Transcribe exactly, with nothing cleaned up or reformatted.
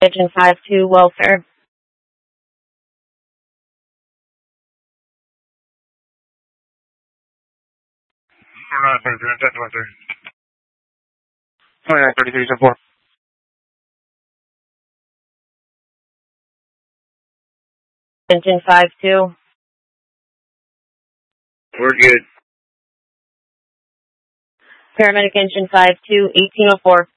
Engine five two, welfare. nine thirty-three, ten twenty-three. twenty-nine thirty-three, ten four. Engine five two. We're good. Paramedic engine five two, eighteen oh four.